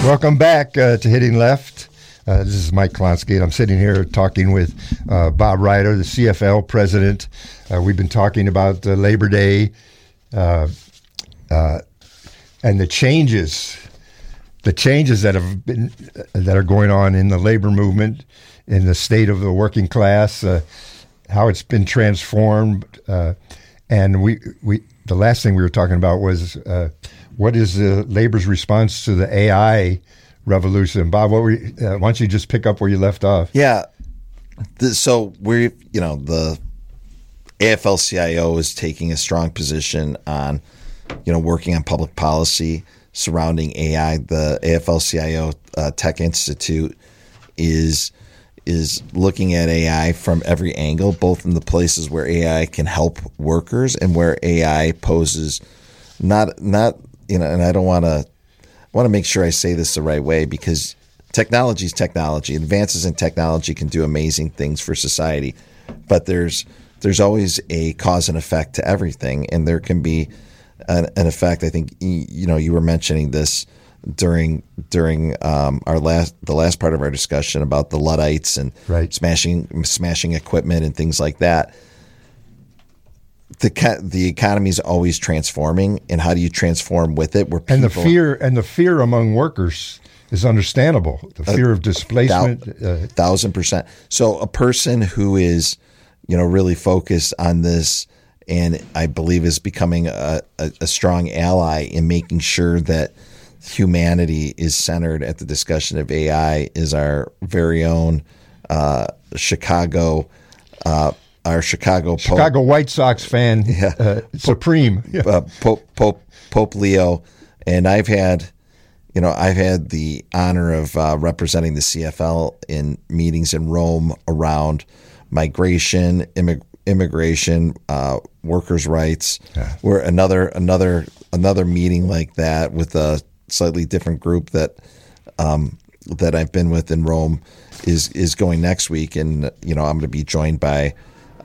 Welcome back to Hitting Left. This is Mike Klonsky, and I'm sitting here talking with Bob Reiter, the CFL president. We've been talking about Labor Day and the changes that are going on in the labor movement, in the state of the working class, how it's been transformed. And we the last thing we were talking about was what is labor's response to the AI revolution? Bob, why don't you just pick up where you left off? Yeah. So the AFL-CIO is taking a strong position on, working on public policy surrounding AI. The AFL-CIO Tech Institute is looking at AI from every angle, both in the places where AI can help workers and where AI poses not and I want to make sure I say this the right way, because technology is technology. Advances in technology can do amazing things for society, but there's always a cause and effect to everything, and there can be an effect. I think you were mentioning this during the last part of our discussion about the Luddites and smashing equipment and things like that. The economy is always transforming, and how do you transform with it? And the fear among workers is understandable. The fear of displacement, 1,000%. So a person who is, really focused on this, and I believe is becoming a strong ally in making sure that humanity is centered at the discussion of AI, is our very own Chicago White Sox fan, supreme, Pope Leo. And I've had the honor of representing the CFL in meetings in Rome around migration, immigration, workers' rights. Yeah. We're another meeting like that with a slightly different group that I've been with in Rome is going next week, and I'm going to be joined by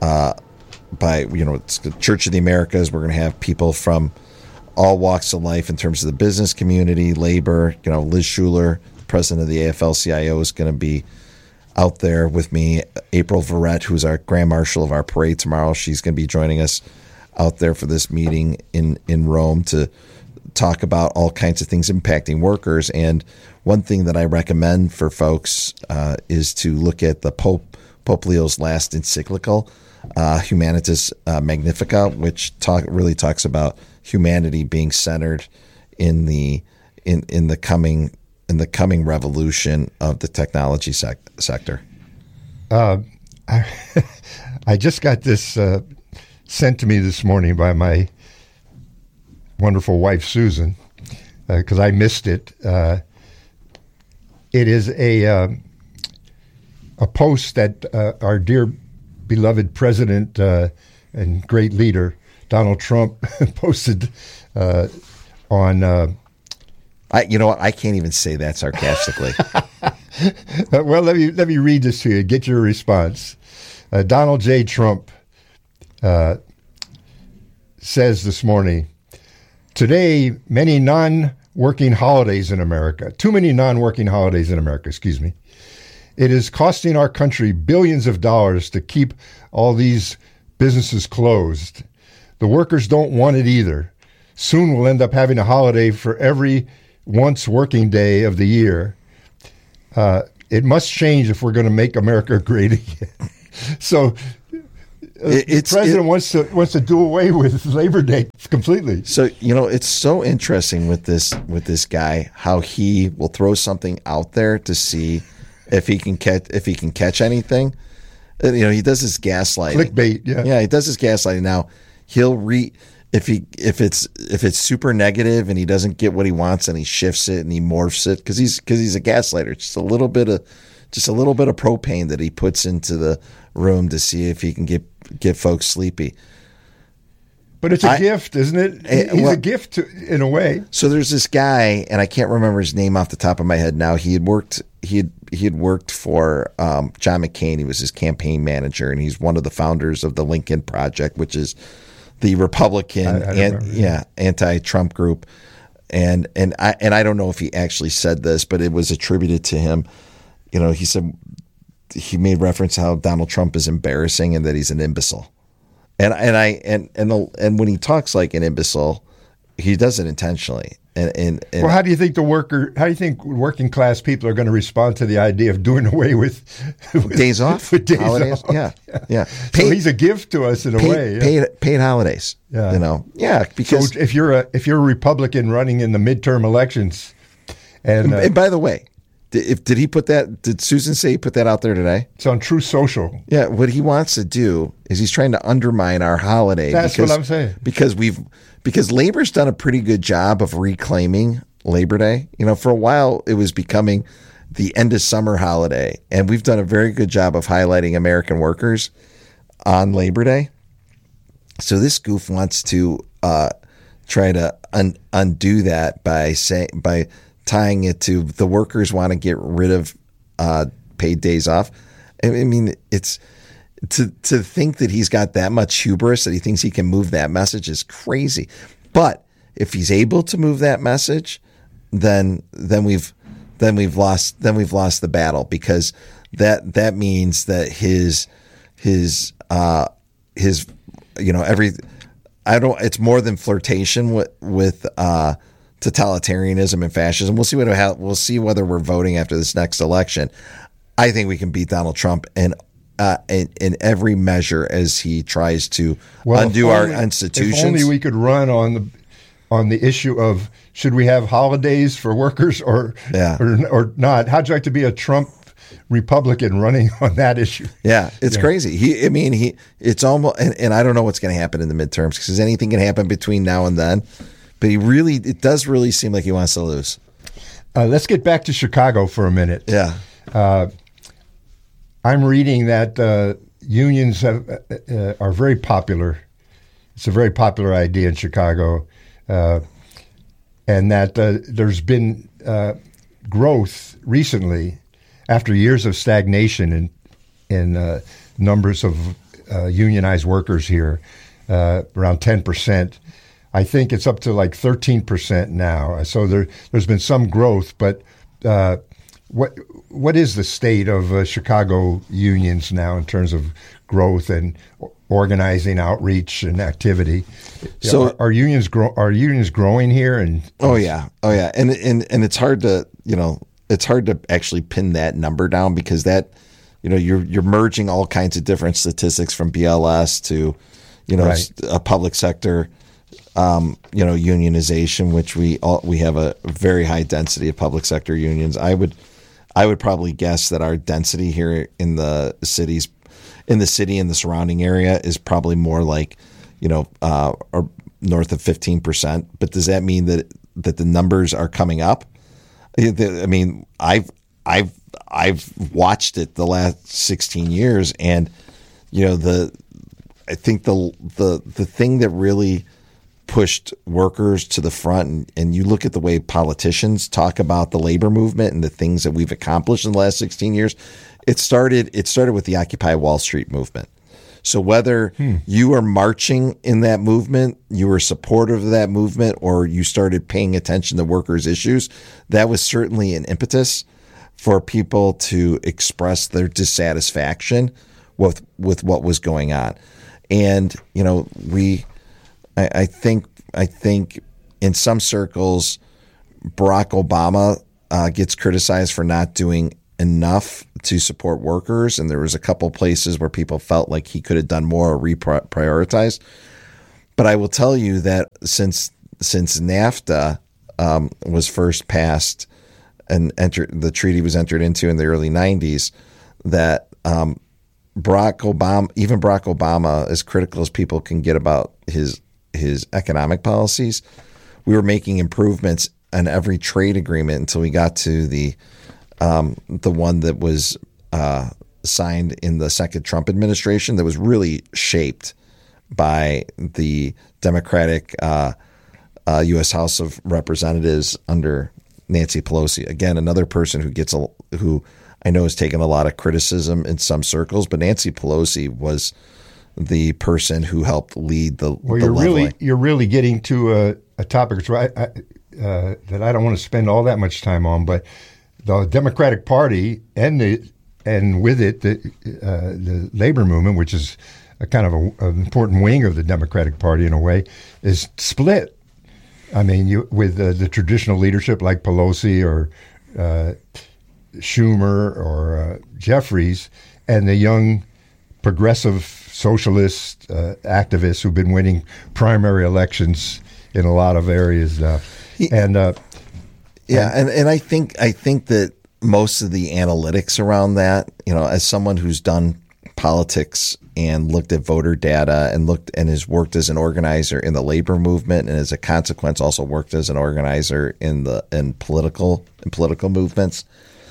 it's the Church of the Americas. We're going to have people from all walks of life in terms of the business community, labor. Liz Schuler, president of the AFL-CIO, is going to be out there with me. April Verrett, who's our Grand Marshal of our parade tomorrow, she's going to be joining us out there for this meeting in Rome to talk about all kinds of things impacting workers. And one thing that I recommend for folks is to look at the Pope Leo's last encyclical, Humanitas Magnifica, which really talks about humanity being centered in the coming revolution of the technology sector. I just got this sent to me this morning by my wonderful wife Susan, because I missed it. It is a post that our dear beloved president and great leader Donald Trump posted on. I can't even say that sarcastically. Well, let me read this to you. Get your response. Donald J. Trump says this morning, today, too many non-working holidays in America, excuse me. It is costing our country billions of dollars to keep all these businesses closed. The workers don't want it either. Soon we'll end up having a holiday for every once working day of the year. It must change if we're going to make America great again. So the president wants to do away with Labor Day completely. So it's so interesting with this guy, how he will throw something out there to see if he can catch anything. He does his gaslighting. Clickbait, yeah. Yeah, he does his gaslighting. Now he'll if it's super negative and he doesn't get what he wants, and he shifts it and he morphs it because he's a gaslighter. Just a little bit of propane that he puts into the room to see if he can get folks sleepy. But it's a gift, isn't it? He's a gift in a way. So there's this guy, and I can't remember his name off the top of my head now. He had worked for John McCain. He was his campaign manager, and he's one of the founders of the Lincoln Project, which is the Republican anti-Trump group. I don't know if he actually said this, but it was attributed to him. You know, he said he made reference how Donald Trump is embarrassing and that he's an imbecile. And when he talks like an imbecile, he does it intentionally. And well, how do you think working class people are going to respond to the idea of doing away with days off, with days holidays? Off? Yeah. So he's a gift to us in a way. Paid holidays. Yeah. You know. Yeah. Because so if you're a Republican running in the midterm elections, and by the way, did he put that? Did Susan say he put that out there today? It's on True Social. Yeah. What he wants to do is he's trying to undermine our holiday. That's what I'm saying. Because Labor's done a pretty good job of reclaiming Labor Day. You know, for a while it was becoming the end of summer holiday, and we've done a very good job of highlighting American workers on Labor Day. So this goof wants to try to undo that by tying it to the workers want to get rid of paid days off. I mean, it's to think that he's got that much hubris that he thinks he can move that message is crazy. But if he's able to move that message, then we've lost the battle, because that means that his it's more than flirtation with totalitarianism and fascism. We'll see whether we're voting after this next election. I think we can beat Donald Trump in every measure as he tries to undo our institutions. If only we could run on the issue of should we have holidays for workers or not. How'd you like to be a Trump Republican running on that issue? Yeah, it's crazy. It's almost, and I don't know what's going to happen in the midterms, because anything can happen between now and then. But it does really seem like he wants to lose. Let's get back to Chicago for a minute. Yeah. I'm reading that unions are very popular. It's a very popular idea in Chicago, and that there's been growth recently after years of stagnation in numbers of unionized workers here, around 10%. I think it's up to like 13% now. So there's been some growth, but what is the state of Chicago unions now in terms of growth and organizing, outreach, and activity? So are unions growing here? And oh yeah, and it's hard to actually pin that number down, because that you're merging all kinds of different statistics from BLS to a public sector. Unionization, which we have a very high density of public sector unions. I would probably guess that our density here in the city and the surrounding area is probably more like, or north of 15%. But does that mean that the numbers are coming up? I mean, I've watched it the last 16 years, and I think the thing that really pushed workers to the front, and you look at the way politicians talk about the labor movement and the things that we've accomplished in the last 16 years, it started with the Occupy Wall Street movement. So whether you are marching in that movement, you were supportive of that movement, or you started paying attention to workers' issues, that was certainly an impetus for people to express their dissatisfaction with what was going on. And I think in some circles, Barack Obama gets criticized for not doing enough to support workers, and there was a couple places where people felt like he could have done more or reprioritized. But I will tell you that since NAFTA was first passed and the treaty was entered into in the early 90s, that Barack Obama, as critical as people can get about his economic policies, we were making improvements on every trade agreement until we got to the one that was signed in the second Trump administration, that was really shaped by the Democratic U.S. House of Representatives under Nancy Pelosi. Again, another person who I know has taken a lot of criticism in some circles, but Nancy Pelosi was the person who helped lead the leveling. You're really getting to a topic. that I don't want to spend all that much time on, but the Democratic Party and with it the labor movement, which is a kind of an important wing of the Democratic Party in a way, is split. I mean, with the traditional leadership like Pelosi or Schumer or Jeffries, and the young progressive socialist activists who've been winning primary elections in a lot of areas now. And I think that most of the analytics around that, as someone who's done politics and looked at voter data and has worked as an organizer in the labor movement, and as a consequence also worked as an organizer in political movements.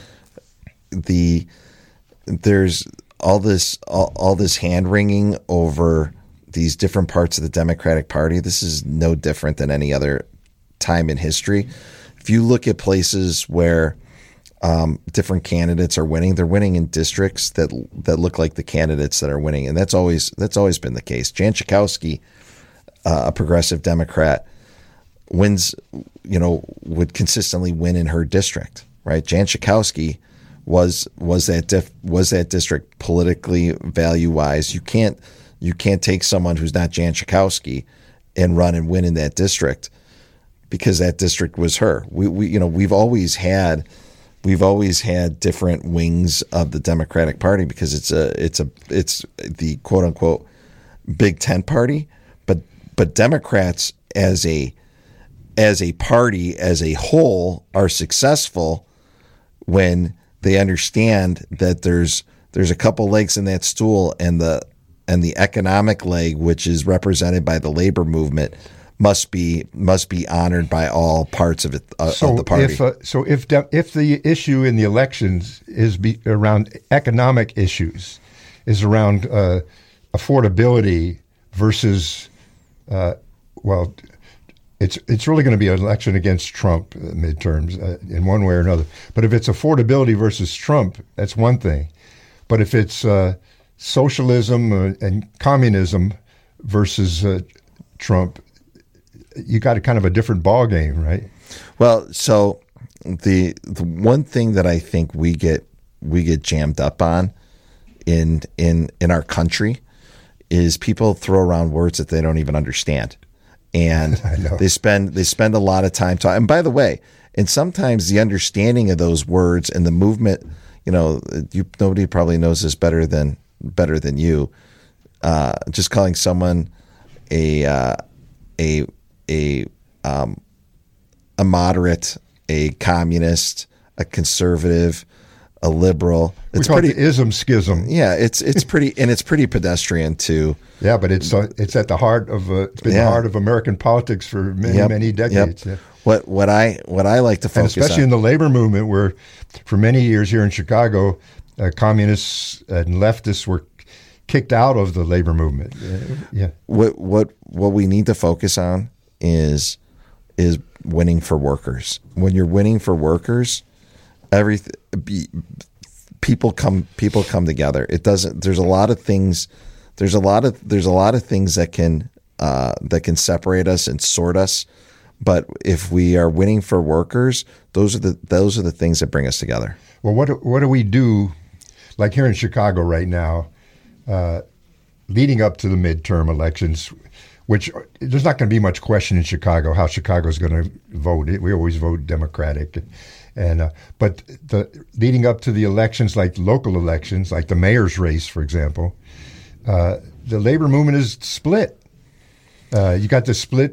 There's all this hand wringing over these different parts of the Democratic Party. This is no different than any other time in history. If you look at places where different candidates are winning, they're winning in districts that look like the candidates that are winning, and that's always been the case. Jan Schakowsky, a progressive Democrat, wins. Would consistently win in her district, right? Jan Schakowsky was that district politically value wise. You can't take someone who's not Jan Schakowsky and run and win in that district, because that district was her. We've always had different wings of the Democratic Party, because it's the quote unquote Big Tent party, but Democrats as a party as a whole are successful when they understand that there's a couple legs in that stool, and the economic leg, which is represented by the labor movement, must be honored by all parts of it of the party. If the issue in the elections is around economic issues, is around affordability versus, it's really going to be an election against Trump midterms in one way or another. But if it's affordability versus Trump, that's one thing. But if it's socialism and communism versus Trump, you got a kind of a different ball game, right? Well, so the one thing that I think we get jammed up on in our country is people throw around words that they don't even understand, and they spend a lot of time talking. And by the way, and sometimes the understanding of those words and the movement, nobody probably knows this better than you. Just calling someone a moderate, a communist, a conservative, a liberal. It's pretty ism schism. Yeah, it's pretty, and it's pretty pedestrian too. Yeah, but it's at the heart of the heart of American politics for many decades. Yep. Yeah. What I like to focus on, especially in the labor movement, where for many years here in Chicago, communists and leftists were kicked out of the labor movement. Yeah. What we need to focus on is winning for workers. When you're winning for workers, people come together. It doesn't. There's a lot of things. There's a lot of things that can separate us and sort us. But if we are winning for workers, those are the things that bring us together. Well, what do we do? Like here in Chicago right now, leading up to the midterm elections, which there's not going to be much question in Chicago how Chicago's going to vote. We always vote Democratic, but leading up to the elections, like local elections, like the mayor's race, for example, the labor movement is split. You got the split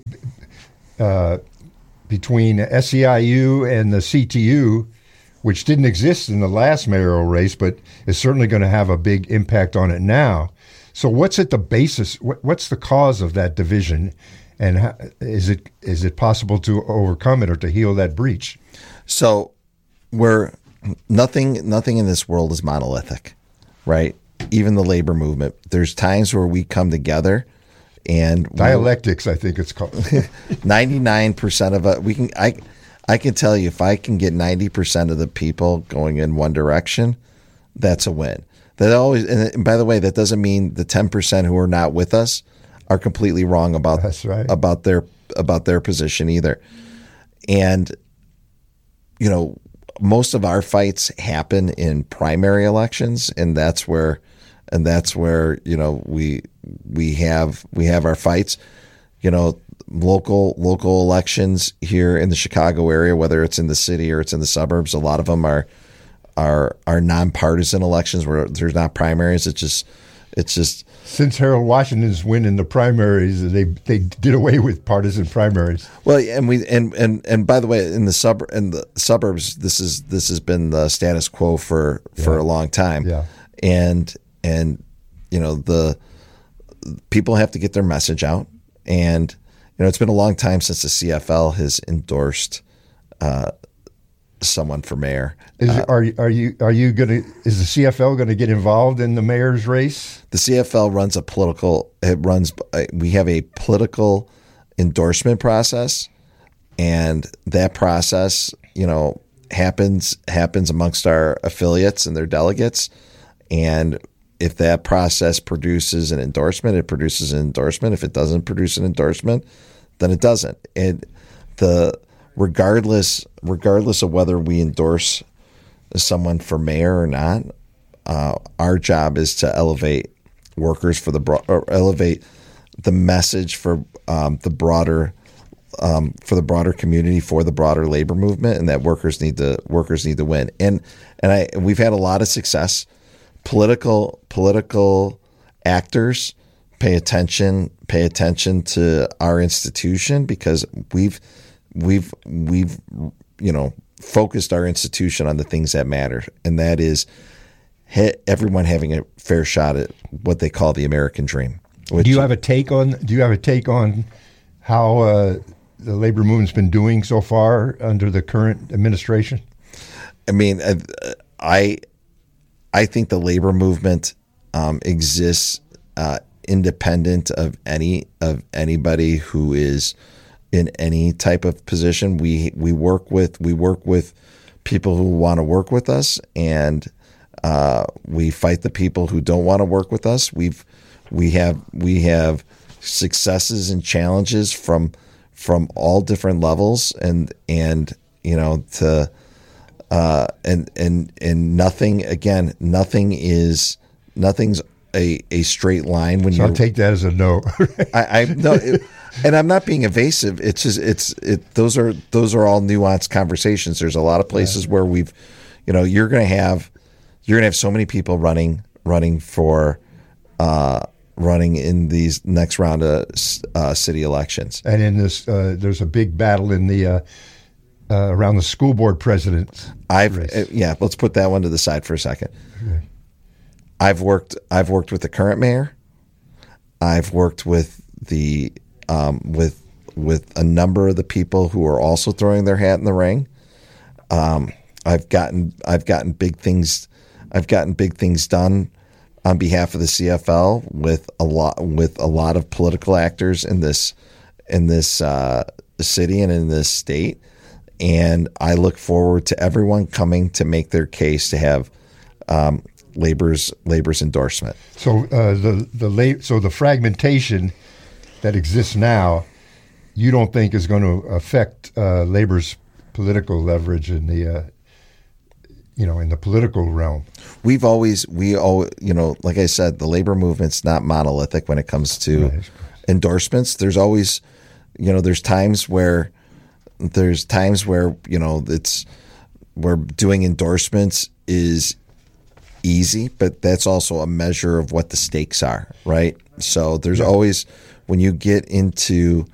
between SEIU and the CTU, which didn't exist in the last mayoral race, but is certainly going to have a big impact on it now. So what's at the basis? What's the cause of that division, and is it possible to overcome it or to heal that breach? So nothing in this world is monolithic, right? Even the labor movement. There's times where we come together, and dialectics, I think it's called. 99% of it, I can tell you, if I can get 90% of the people going in one direction, that's a win. That always, and by the way, that doesn't mean the 10% who are not with us are completely wrong about That's right. about their position either. And, you know, most of our fights happen in primary elections, and that's where, you know, we have our fights. You know, local elections here in the Chicago area, whether it's in the city or it's in the suburbs, a lot of them are nonpartisan elections where there's not primaries. It's just since Harold Washington's win in the primaries, they did away with partisan primaries. Well, and by the way, in the suburbs, this has been the status quo for a long time. Yeah. And you know, the people have to get their message out, and you know, it's been a long time since the CFL has endorsed someone for mayor. Is the CFL going to get involved in the mayor's race? The CFL we have a political endorsement process, and that process, you know, happens amongst our affiliates and their delegates. And if that process produces an endorsement, it produces an endorsement. If it doesn't produce an endorsement, then it doesn't. And regardless of whether we endorse someone for mayor or not, our job is to elevate workers elevate the message for the broader community, for the broader labor movement, and that workers need to win. And we've had a lot of success. Political actors pay attention to our institution, because we've you know, focused our institution on the things that matter, and that is everyone having a fair shot at what they call the American dream. Do you have a take on how the labor movement's been doing so far under the current administration? I mean, I think the labor movement exists independent of anybody who is in any type of position. We work with people who want to work with us, and we fight the people who don't want to work with us. We have successes and challenges from all different levels, and you know, to and nothing's a straight line when I'll take that as a no. I no, and I'm not being evasive. It's just those are all nuanced conversations. There's a lot of places where we've, you know, you're gonna have so many people running in these next round of city elections. And in this, there's a big battle in the around the school board presidents. Let's put that one to the side for a second. Okay. I've worked with the current mayor. I've worked with the with a number of the people who are also throwing their hat in the ring. I've gotten big things. I've gotten big things done on behalf of the CFL with a lot of political actors in this city and in this state. And I look forward to everyone coming to make their case to have labor's endorsement. So the fragmentation that exists now, you don't think is going to affect labor's political leverage in the in the political realm? We always, like I said, the labor movement's not monolithic when it comes to endorsements. There's always, there's times where it's where doing endorsements is easy, but that's also a measure of what the stakes are, right? So there's always, when you get into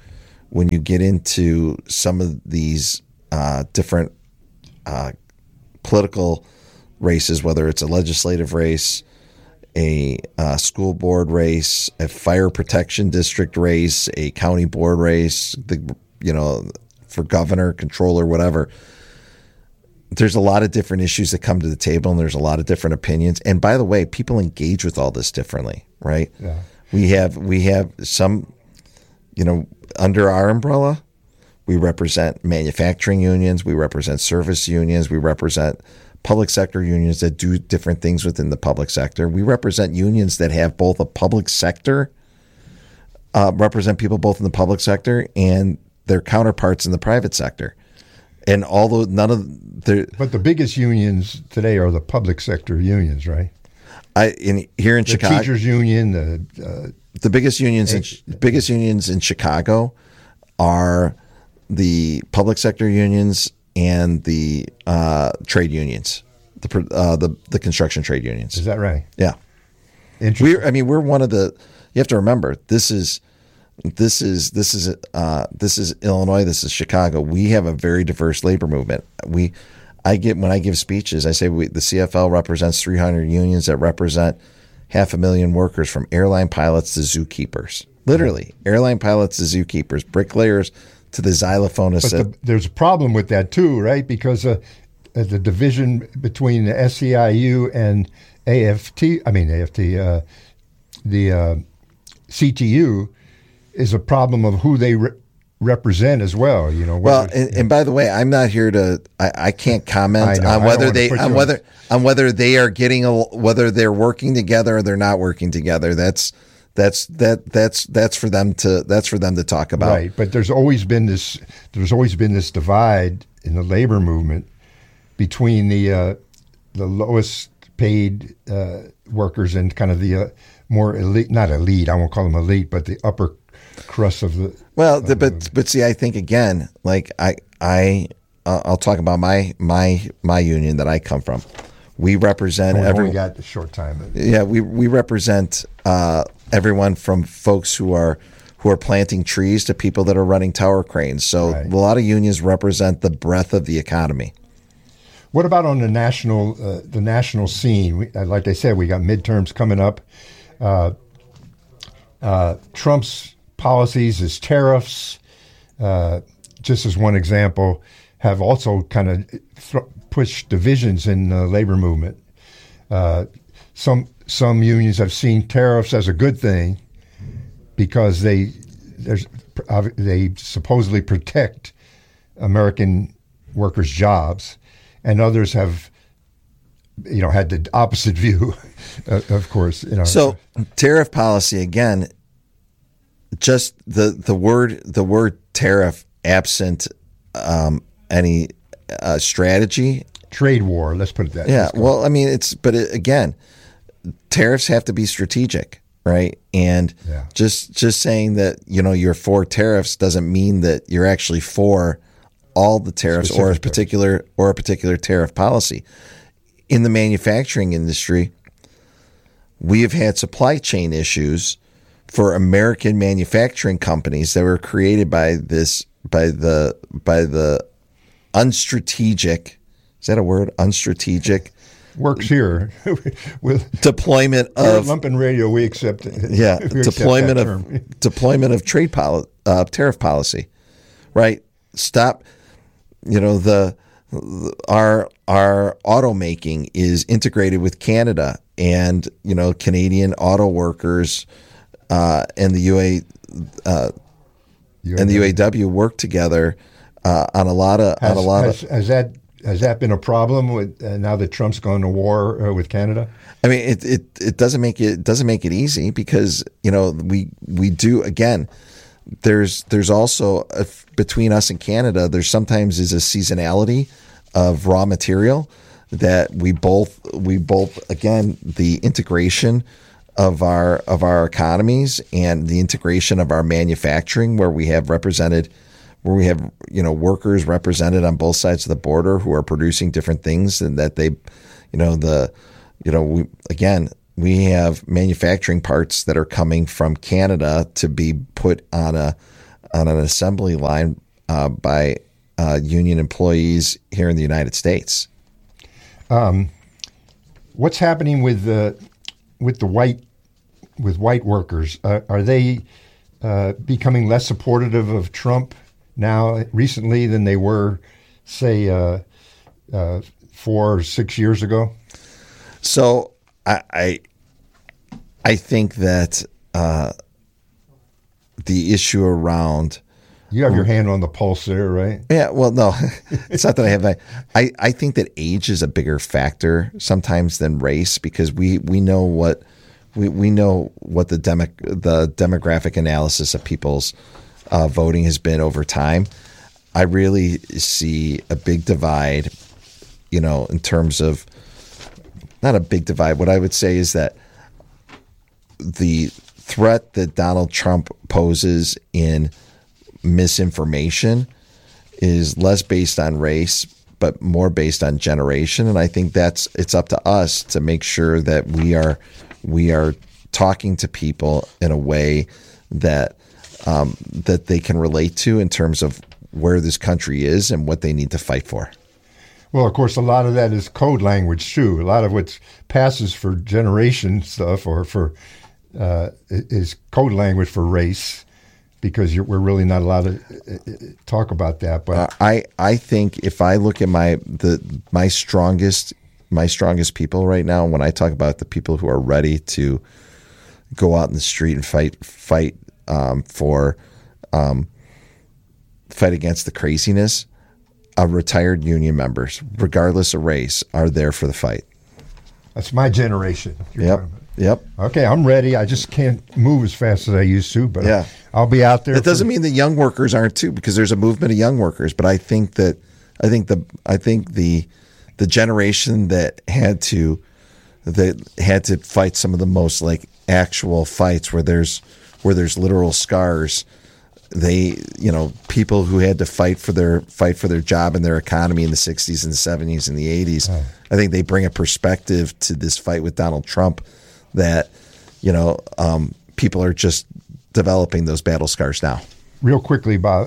some of these different political races, whether it's a legislative race, a school board race, a fire protection district race, a county board race, for governor, controller, whatever. There's a lot of different issues that come to the table, and there's a lot of different opinions. And by the way, people engage with all this differently, right? Yeah. We have some, under our umbrella, we represent manufacturing unions, we represent service unions, we represent public sector unions that do different things within the public sector. We represent unions that have both a public sector, represent people both in the public sector and their counterparts in the private sector. And although none of the But the biggest unions today are the public sector unions, right? here in The Chicago, teachers union, the biggest unions in Chicago are the public sector unions and the trade unions, the construction trade unions. is that right? Yeah. Interesting. We're one of the. You have to remember, this is Illinois. This is Chicago. We have a very diverse labor movement. When I give speeches, I say the CFL represents 300 unions that represent 500,000 workers, from airline pilots to zookeepers. Literally, airline pilots to zookeepers, bricklayers to the xylophonists. But there's a problem with that too, right? Because the division between the SEIU and the CTU is a problem of who they represent as well. You know. Well, and by the way, I'm not here to. I can't comment on whether they are getting whether they're working together or they're not working together. That's for them to talk about. Right, but there's always been this divide in the labor movement between the lowest paid workers and kind of the more elite, not elite, I won't call them elite, but the upper crust of the. Well, but see, I think again, like I'll talk about my union that I come from. We represent everyone. We got a short time. Yeah, we represent everyone from folks who are planting trees to people that are running tower cranes. So right. A lot of unions represent the breadth of the economy. What about on the national scene? Like I said, we got midterms coming up. Trump's policies, his tariffs, just as one example, have also kind of pushed divisions in the labor movement. Some unions have seen tariffs as a good thing because they supposedly protect American workers' jobs, and others have, had the opposite view, of course. So tariff policy, again, just the word tariff absent any strategy. Trade war, let's put it that way. Yeah, well, I mean, again, tariffs have to be strategic, right? And just saying that, you're for tariffs doesn't mean that you're actually for all the tariffs or a particular tariff policy. In the manufacturing industry, we have had supply chain issues for American manufacturing companies that were created by the unstrategic. Is that a word? Unstrategic works here with deployment of Lumpen Radio. We accept it. Yeah, deployment of tariff policy. Right. Stop. Our automaking is integrated with Canada, and Canadian auto workers and the UAW work together on a lot of. Has that been a problem with now that Trump's gone to war with Canada? I mean, it doesn't make it easy because we do, again. There's also between us and Canada, there sometimes is a seasonality of raw material that we both again, the integration of our economies and the integration of our manufacturing, where we have workers represented on both sides of the border who are producing different things, and that we have manufacturing parts that are coming from Canada to be put on an assembly line by union employees here in the United States. What's happening with white workers? Are they becoming less supportive of Trump now recently than they were, say, 4 or 6 years ago? So I think that the issue around. You have your hand on the pulse there, right? Yeah. Well, no, it's not that I have that. I think that age is a bigger factor sometimes than race, because we know what the demographic analysis of people's voting has been over time. I really see a big divide, in terms of, not a big divide. What I would say is that the threat that Donald Trump poses in misinformation is less based on race, but more based on generation. And I think it's up to us to make sure that we are talking to people in a way that that they can relate to in terms of where this country is and what they need to fight for. Well, of course, a lot of that is code language too. A lot of what passes for generation stuff or for is code language for race, because we're really not allowed to talk about that. But I think if I look at my strongest people right now, when I talk about the people who are ready to go out in the street and fight against the craziness, retired union members, regardless of race, are there for the fight. That's my generation. Yep. Okay, I'm ready. I just can't move as fast as I used to, but yeah. I'll be out there. That doesn't mean that young workers aren't too, because there's a movement of young workers. But I think the generation that had to fight some of the most like actual fights where there's literal scars. People who had to fight for their job and their economy in the 60s and the 70s and the 80s. Oh. I think they bring a perspective to this fight with Donald Trump that, people are just developing those battle scars now. Real quickly, Bob,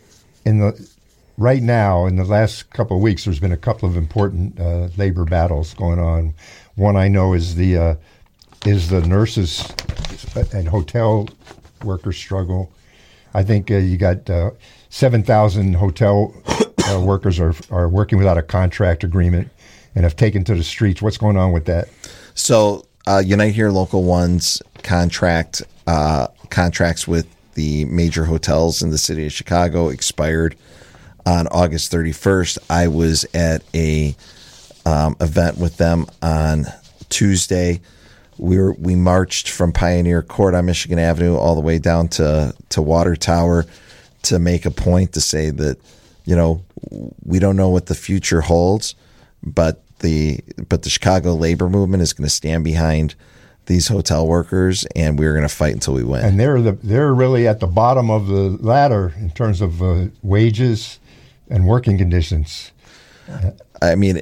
right now, in the last couple of weeks, there's been a couple of important labor battles going on. One I know is the nurses and hotel workers struggle. I think you got 7,000 hotel workers are working without a contract agreement and have taken to the streets. What's going on with that? So Unite Here Local 1's contracts with the major hotels in the city of Chicago expired on August 31st. I was at a event with them on Tuesday. We marched from Pioneer Court on Michigan Avenue all the way down to Water Tower to make a point to say that, we don't know what the future holds, but the Chicago labor movement is going to stand behind these hotel workers, and we're going to fight until we win. And they're really at the bottom of the ladder in terms of wages and working conditions. I mean,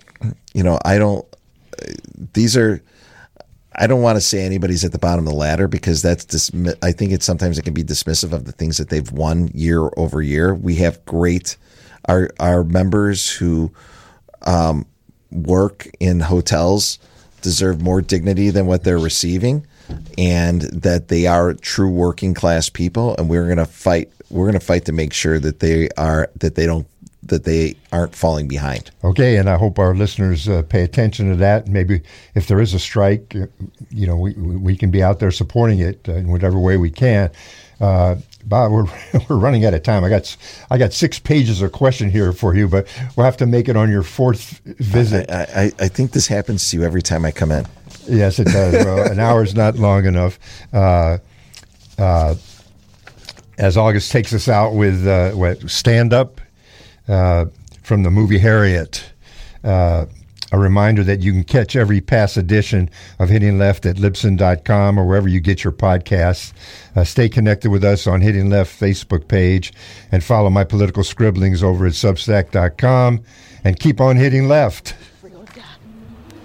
I don't want to say anybody's at the bottom of the ladder, because I think sometimes it can be dismissive of the things that they've won year over year. We have our members who work in hotels deserve more dignity than what they're receiving, and that they are true working class people, and we're going to fight to make sure that they aren't falling behind. Okay, and I hope our listeners pay attention to that. Maybe if there is a strike, we can be out there supporting it in whatever way we can. Bob, we're running out of time. I got 6 pages of question here for you, but we'll have to make it on your 4th visit. I think this happens to you every time I come in. Yes, it does. Well, an hour is not long enough. As August takes us out with Stand Up from the movie Harriet. A reminder that you can catch every past edition of Hitting Left at Libsyn.com or wherever you get your podcasts. Stay connected with us on Hitting Left Facebook page, and follow my political scribblings over at Substack.com, and keep on hitting left.